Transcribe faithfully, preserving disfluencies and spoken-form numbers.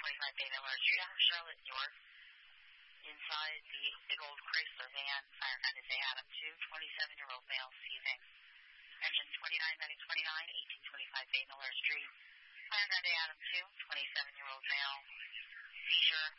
twenty-five Bay Miller Street out of Charlotte, New York. Inside the big old Chrysler van, fire found is A. Adam two, twenty-seven-year-old male, seizing. Engine twenty-nine nine twenty-nine, eighteen twenty-five Bay Miller Street. Fire found A. Adam two, twenty-seven-year-old male, seizure.